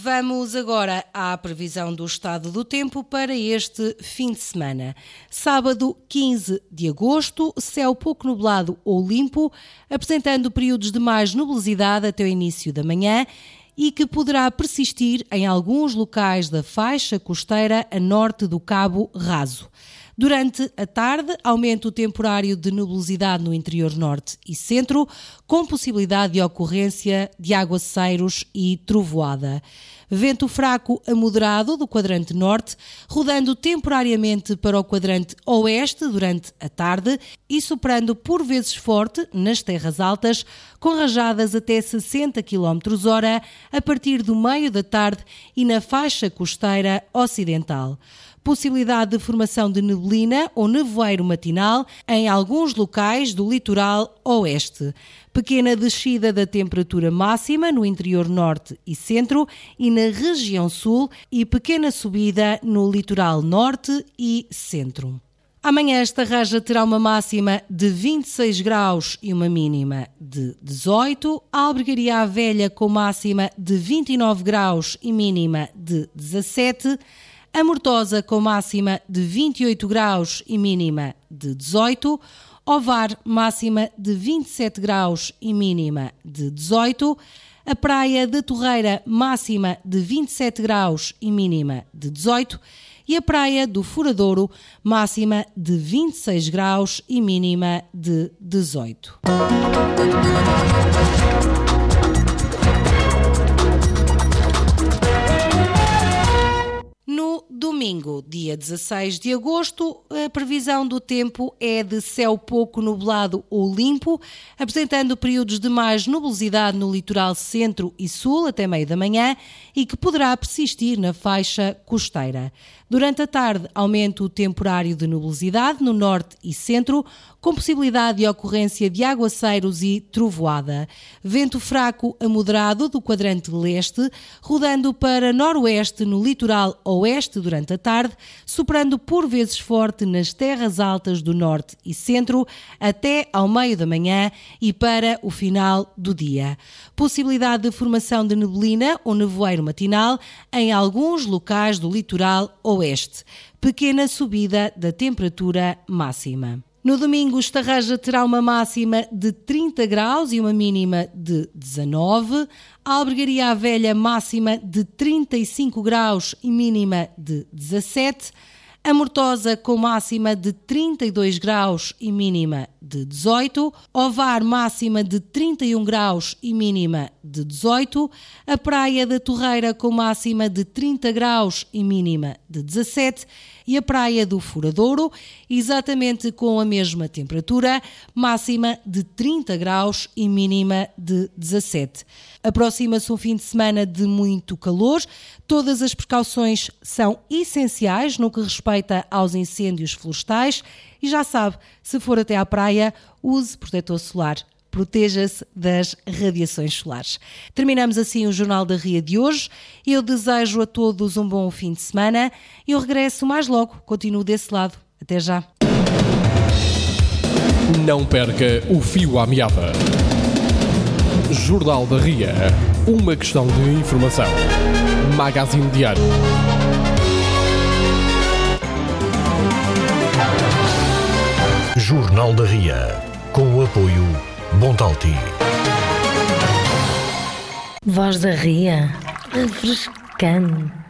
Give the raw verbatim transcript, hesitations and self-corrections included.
Vamos agora à previsão do estado do tempo para este fim de semana. Sábado, quinze de agosto, céu pouco nublado ou limpo, apresentando períodos de mais nubosidade até o início da manhã e que poderá persistir em alguns locais da faixa costeira a norte do Cabo Raso. Durante a tarde, aumenta o temporário de nubosidade no interior norte e centro, com possibilidade de ocorrência de aguaceiros e trovoada. Vento fraco a moderado do quadrante norte, rodando temporariamente para o quadrante oeste durante a tarde e soprando por vezes forte nas terras altas, com rajadas até sessenta quilómetros por hora a partir do meio da tarde e na faixa costeira ocidental. Possibilidade de formação de neblina ou nevoeiro matinal em alguns locais do litoral oeste. Pequena descida da temperatura máxima no interior norte e centro e na região sul e pequena subida no litoral norte e centro. Amanhã esta raja terá uma máxima de vinte e seis graus e uma mínima de dezoito. A Albergaria Velha com máxima de vinte e nove graus e mínima de dezassete. A Mortosa com máxima de vinte e oito graus e mínima de dezoito. Ovar, máxima de vinte e sete graus e mínima de dezoito. A Praia da Torreira, máxima de vinte e sete graus e mínima de dezoito. E a Praia do Furadouro, máxima de vinte e seis graus e mínima de dezoito. No domingo, dia dezasseis de agosto, a previsão do tempo é de céu pouco nublado ou limpo, apresentando períodos de mais nubosidade no litoral centro e sul até meio da manhã e que poderá persistir na faixa costeira. Durante a tarde, aumenta o temporário de nubosidade no norte e centro, com possibilidade de ocorrência de aguaceiros e trovoada. Vento fraco a moderado do quadrante leste, rodando para noroeste no litoral oeste durante a tarde, soprando por vezes forte nas terras altas do norte e centro até ao meio da manhã e para o final do dia. Possibilidade de formação de neblina ou nevoeiro matinal em alguns locais do litoral oeste. Pequena subida da temperatura máxima. No domingo, esta raja terá uma máxima de trinta graus e uma mínima de dezanove. A Albergaria Velha, máxima de trinta e cinco graus e mínima de dezassete. A Mortosa com máxima de trinta e dois graus e mínima de dezoito. Ovar, máxima de trinta e um graus e mínima de dezoito. A Praia da Torreira com máxima de trinta graus e mínima de dezassete. E a Praia do Furadouro, exatamente com a mesma temperatura, máxima de trinta graus e mínima de dezassete. Aproxima-se um fim de semana de muito calor. Todas as precauções são essenciais no que respeita aos incêndios florestais e já sabe, se for até à praia, use protetor solar. Proteja-se das radiações solares. Terminamos assim o Jornal da Ria de hoje. Eu desejo a todos um bom fim de semana e eu regresso mais logo. Continuo desse lado. Até já. Não perca o fio à meada. Jornal da Ria. Uma questão de informação. Magazine Diário. Jornal da Ria. Com o apoio Bontalti. Voz da Ria. Refrescante.